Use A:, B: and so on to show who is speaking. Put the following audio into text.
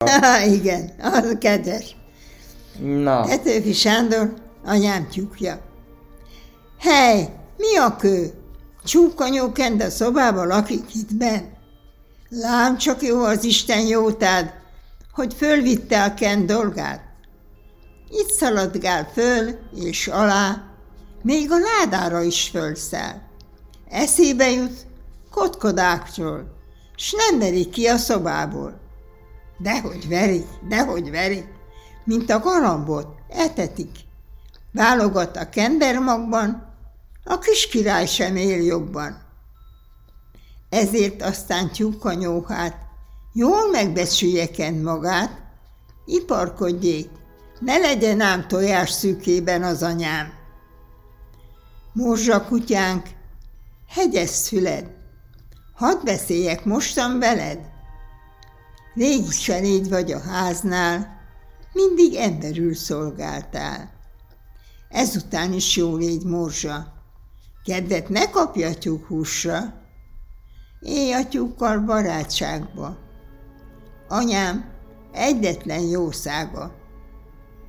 A: Igen, az kedves.
B: Na.
A: Petőfi Sándor, anyám tyúkja. Hely, mi a kő? Csúkanyó kend a szobába lakik itt benn. Lám, csak jó az Isten jótád, hogy fölvitte a kend dolgát. Itt szaladgál föl és alá, még a ládára is fölszáll. Eszébe jut kotkodákról, s nem verik ki a szobából. Dehogy verik, mint a galambot, etetik. Válogat a kendermagban, a kis király sem él jobban. Ezért aztán tyúkanyóhát jól megbecsülje kend magát, iparkodjék, ne legyen ám tojás szűkében az anyám. Morzsa kutyánk, hegyez füled, hadd beszéljek mostan veled. Rég se légy vagy a háznál, mindig emberül szolgáltál. Ezután is jó légy, morzsa, kedvet ne kapj a tyúkhúsra, élj a tyúkkal barátságba. Anyám egyetlen jószága.